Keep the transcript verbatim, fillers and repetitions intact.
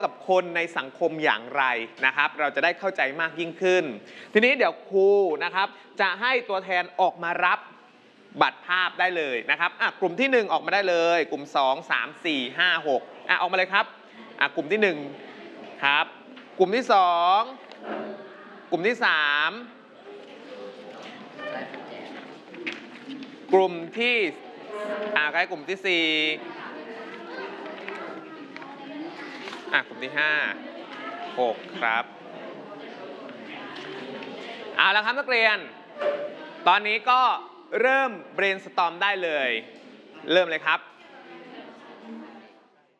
กับคนในสังคมอย่างไรนะครับเราจะได้เข้าใจมากยิ่งขึ้นทีนี้เดี๋ยวครูนะครับจะให้ตัวแทนออกมารับบัตรภาพได้เลยนะครับอ่ะกลุ่มที่หนึ่งออกมาได้เลยกลุ่มสอง สาม สี่ ห้า หกอ่ะออกมาเลยครับอ่ะกลุ่มที่หนึ่งครับกลุ่มที่สองกลุ่มที่สามกลุ่มที่อ่ะใกล้กลุ่มที่สี่อ่ะกลุ่มที่ห้า หกครับเอาละครับนักเรียนตอนนี้ก็เริ่ม brainstorm ได้เลยเริ่มเลยครับ